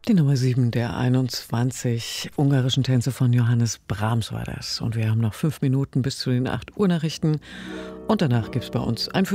Die Nummer 7 der 21 ungarischen Tänze von Johannes Brahms war das. Und wir haben noch 5 Minuten bis zu den 8 Uhr Nachrichten. Und danach gibt es bei uns ein